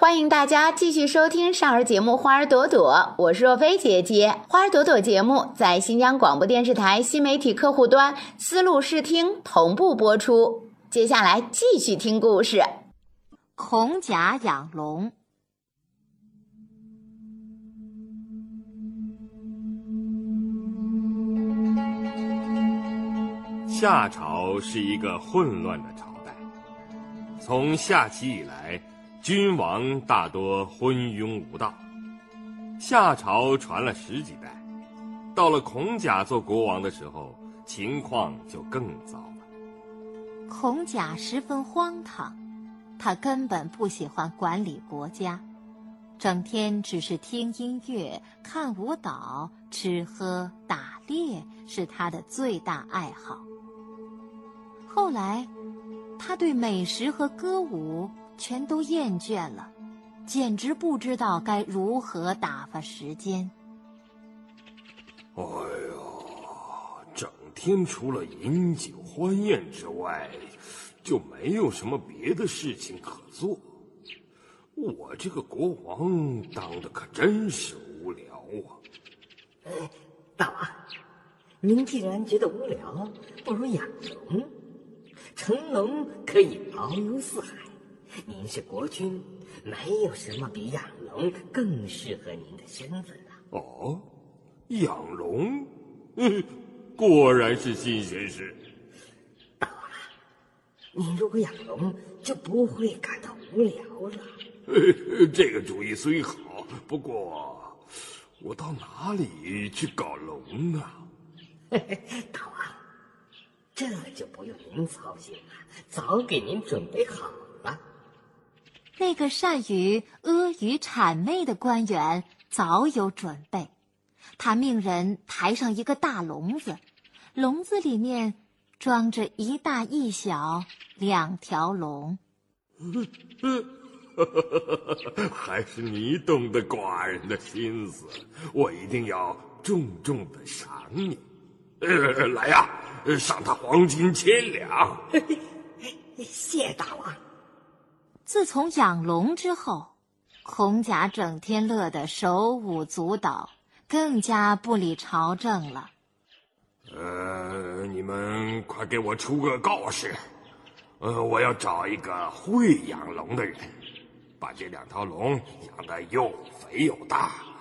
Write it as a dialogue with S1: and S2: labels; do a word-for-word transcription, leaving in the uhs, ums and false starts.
S1: 欢迎大家继续收听少儿节目《花儿朵朵》，我是若飞姐姐。花儿朵朵节目在新疆广播电视台新媒体客户端思路视听同步播出。接下来继续听故事。
S2: 孔甲养龙。
S3: 夏朝是一个混乱的朝代，从夏期以来，君王大多昏庸无道。夏朝传了十几代，到了孔甲做国王的时候，情况就更糟了。
S2: 孔甲十分荒唐，他根本不喜欢管理国家，整天只是听音乐、看舞蹈、吃喝打猎是他的最大爱好。后来他对美食和歌舞全都厌倦了，简直不知道该如何打发时间。
S3: 哎呀，整天除了饮酒欢宴之外，就没有什么别的事情可做。我这个国王当的可真是无聊啊！
S4: 哎，大王，您既然觉得无聊，不如养龙。成龙可以遨游四海，您是国君，没有什么比养龙更适合您的身份了。
S3: 哦，养龙，嗯，果然是新鲜事。
S4: 大王，你如果养龙，就不会感到无聊了。
S3: 呃，这个主意虽好，不过我到哪里去搞龙啊？
S4: 大王，这就不用您操心了，早给您准备好了。
S2: 那个善于阿谀谄媚的官员早有准备，他命人抬上一个大笼子，笼子里面装着一大一小两条龙。
S3: 还是你懂得寡人的心思，我一定要重重的赏你。呃，来呀、啊，赏他黄金千两。
S4: 谢大王。
S2: 自从养龙之后，孔甲整天乐得手舞足蹈，更加不理朝政了。
S3: 呃，你们快给我出个告示，呃，我要找一个会养龙的人，把这两条龙养得又肥又大。